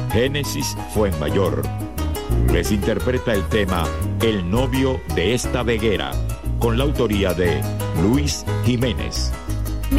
Génesis Fuenmayor. Les interpreta el tema El novio de esta veguera, con la autoría de Luis Jiménez.